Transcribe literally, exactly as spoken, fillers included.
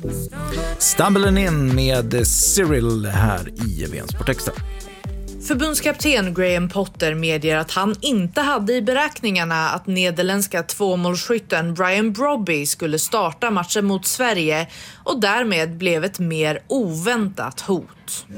Stumbling in med Cyril här i V M Sportextra. Förbundskapten Graham Potter medger att han inte hade i beräkningarna att nederländska tvåmålsskytten Brian Brobby skulle starta matchen mot Sverige och därmed blev ett mer oväntat hot.